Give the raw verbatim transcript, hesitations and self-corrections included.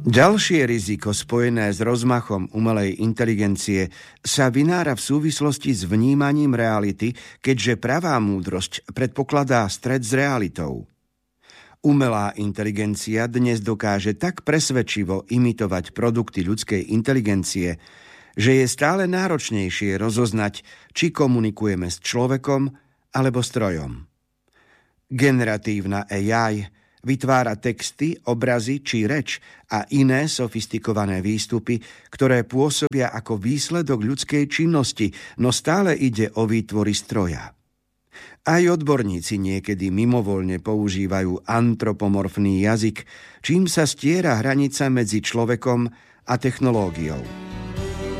Ďalšie riziko spojené s rozmachom umelej inteligencie sa vynára v súvislosti s vnímaním reality, keďže pravá múdrosť predpokladá stret s realitou. Umelá inteligencia dnes dokáže tak presvedčivo imitovať produkty ľudskej inteligencie, že je stále náročnejšie rozoznať, či komunikujeme s človekom alebo strojom. Generatívna á í vytvára texty, obrazy či reč a iné sofistikované výstupy, ktoré pôsobia ako výsledok ľudskej činnosti, no stále ide o výtvory stroja. Aj odborníci niekedy mimovoľne používajú antropomorfný jazyk, čím sa stiera hranica medzi človekom a technológiou.